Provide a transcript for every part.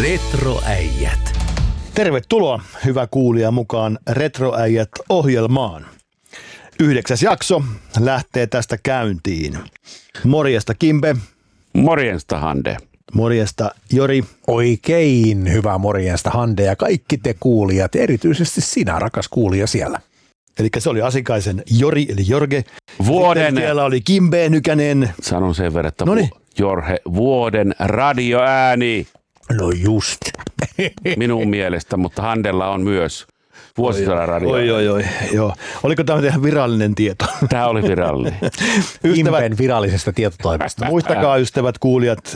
Retroäijät. Tervetuloa, hyvä kuulija, mukaan Retroäijät-ohjelmaan. 9. jakso lähtee tästä käyntiin. Morjesta Kimbe. Morjesta Hande. Morjesta Jori. Oikein hyvää morjesta Hande ja kaikki te kuulijat, erityisesti sinä rakas kuulija siellä. Eli se oli Asikaisen Jori eli Jorge. Vuoden. Siellä oli Kimbe Nykänen. Sanon sen verran, että Noniin. Jorge, vuoden radioääni. No just. Minun mielestä, mutta Handella on myös vuosisadan radioääni. Oi, joo. Oliko tämä ihan virallinen tieto? Tämä oli virallinen. Kimben virallisesta tietotoimesta. Muistakaa ystävät kuulijat,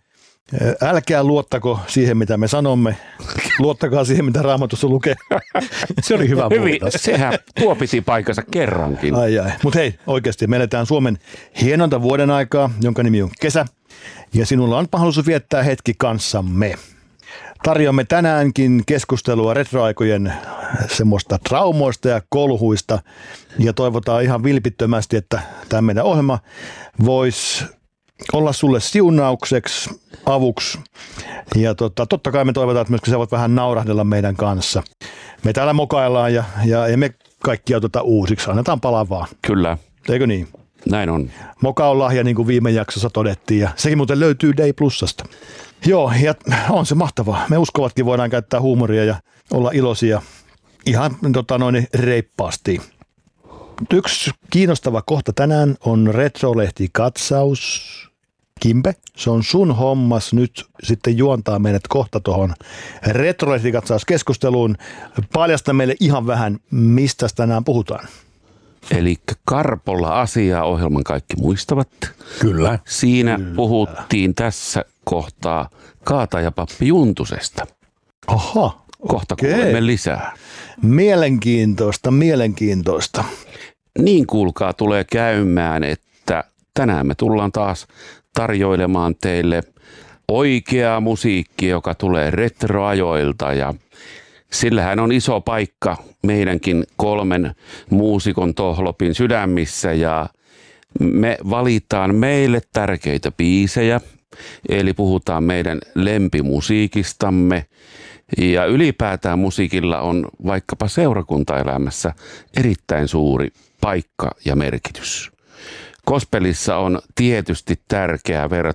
älkää luottako siihen mitä me sanomme, luottakaa siihen mitä Raamatussa lukee. Se oli hyvä Hyvin, muutos. sehän tuo piti paikkansa kerrankin. Ai. Mutta hei, oikeasti me eletään Suomen hienonta vuoden aikaa, jonka nimi on kesä, ja sinulla on mahdollisuus viettää hetki kanssamme. Tarjoamme tänäänkin keskustelua retroaikojen semmoista traumoista ja kolhuista, ja toivotaan ihan vilpittömästi, että tämä meidän ohjelma voisi olla sulle siunaukseksi, avuksi, ja totta kai me toivotaan, että myöskin sä voit vähän naurahdella meidän kanssa. Me täällä mokaillaan ja me kaikkia oteta uusiksi, annetaan palaa vaan. Kyllä, Eikö niin? näin on. Moka on lahja, niin kuin viime jaksossa todettiin, ja sekin muuten löytyy Day Plusasta. Joo, ja on se mahtavaa. Me uskovatkin voidaan käyttää huumoria ja olla iloisia ihan reippaasti. Yksi kiinnostava kohta tänään on Retrolehti-katsaus. Kimbe, se on sun hommas nyt sitten juontaa meidät kohta tuohon Retrolehti-katsauskeskusteluun. Paljasta meille ihan vähän, mistä tänään puhutaan. Eli Karpolla asiaa ohjelman kaikki muistavat. Kyllä. Siinä puhuttiin tässä kohtaa Kaatajapappi Juntusesta. Aha, Kohta okei. kuulemme lisää. Mielenkiintoista. Niin kuulkaa tulee käymään, että tänään me tullaan taas tarjoilemaan teille oikeaa musiikkia, joka tulee retroajoilta, ja sillähän on iso paikka meidänkin 3 muusikon tohlopin sydämissä, ja me valitaan meille tärkeitä biisejä, eli puhutaan meidän lempimusiikistamme, ja ylipäätään musiikilla on vaikkapa seurakuntaelämässä erittäin suuri paikka ja merkitys. Gospelissa on tietysti tärkeää